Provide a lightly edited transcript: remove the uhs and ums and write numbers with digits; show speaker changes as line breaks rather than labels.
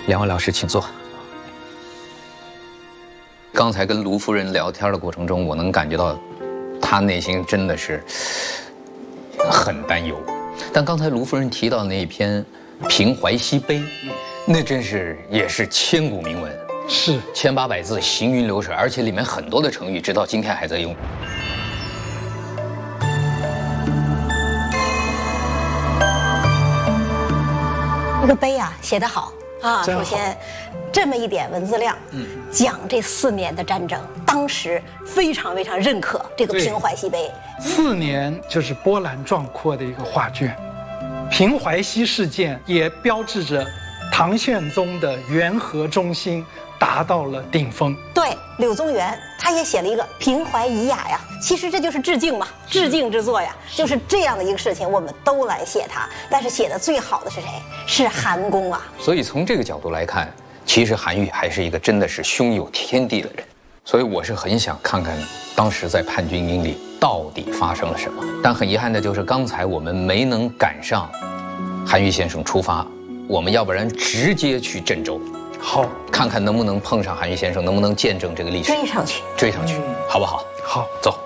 两位老师，请坐。刚才跟卢夫人聊天的过程中，我能感觉到，她内心真的是很担忧。但刚才卢夫人提到那一篇《平淮西碑》，那真是也是千古名文，
是
1800字，行云流水，而且里面很多的成语，直到今天还在用。
这个碑啊写得好啊，
真好
首先这么一点文字量，讲这4年的战争，当时非常认可这个
对
平淮西碑。
4年就是波澜壮阔的一个画卷。平淮西事件也标志着唐宪宗的元和中兴达到了顶峰。
对，柳宗元他也写了一个平淮遗雅呀，其实这就是致敬嘛，致敬之作呀，就是这样的一个事情，我们都来写它。但是写的最好的是谁？是韩公啊。
所以从这个角度来看，其实韩愈还是一个真的是胸有天地的人。所以我是很想看看当时在叛军营里到底发生了什么。但很遗憾的就是刚才我们没能赶上韩愈先生出发，我们要不然直接去郑州，
好，
看看能不能碰上韩愈先生，能不能见证这个历史，
追上去。
追上去，好不好？
好，
走。